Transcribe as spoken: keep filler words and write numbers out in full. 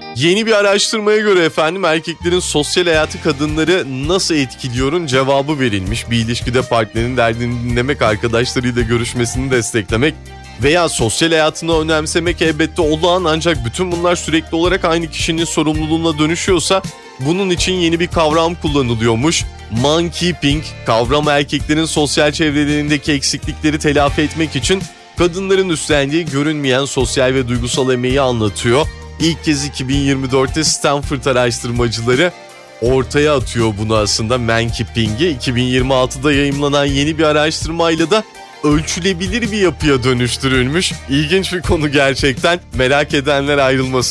Yeni bir araştırmaya göre efendim erkeklerin sosyal hayatı kadınları nasıl etkiliyorun cevabı verilmiş. Bir ilişkide partnerin derdini dinlemek, arkadaşlarıyla görüşmesini desteklemek veya sosyal hayatını önemsemek elbette olağan, ancak bütün bunlar sürekli olarak aynı kişinin sorumluluğuna dönüşüyorsa bunun için yeni bir kavram kullanılıyormuş. Man-keeping kavramı erkeklerin sosyal çevrelerindeki eksiklikleri telafi etmek için kadınların üstlendiği görünmeyen sosyal ve duygusal emeği anlatıyor. İlk kez iki bin yirmi dörtte Stanford araştırmacıları ortaya atıyor bunu aslında, man-keeping'i. iki bin yirmi altıda yayımlanan yeni bir araştırmayla da ölçülebilir bir yapıya dönüştürülmüş. İlginç bir konu gerçekten. Merak edenler ayrılmasın.